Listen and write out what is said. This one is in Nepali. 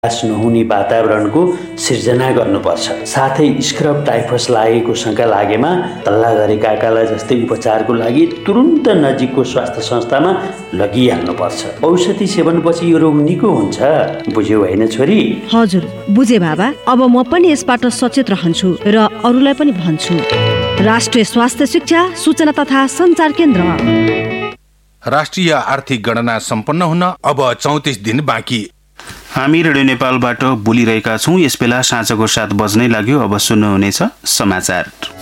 नहुने वातावरणको सिर्जना गर्नुपर्छ। साथै स्क्रब टाइफस लागेको शंका लागेमा तल्ला गरेका काला जस्तै उपचारको लागि तुरुन्त नजिकको स्वास्थ्य संस्थामा लगिहाल्नुपर्छ। औषधि सेवनपछि यो रोग निको हुन्छ। बुझ्यौ होइन छोरी? हजुर बुझे बाबा। अब म पनि यसबाट सचेत रहन्छु र अरूलाई पनि भन्छु। राष्ट्रिय स्वास्थ्य शिक्षा सूचना तथा सञ्चार केन्द्र। राष्ट्रिय आर्थिक गणना सम्पन्न हुन अब 34 दिन बाँकी। हामी रेडियो नेपालबाट बोलिरहेका छौँ। यस बेला साँझको 7 बज्नै लाग्यो। अब सुन्नुहुनेछ समाचार।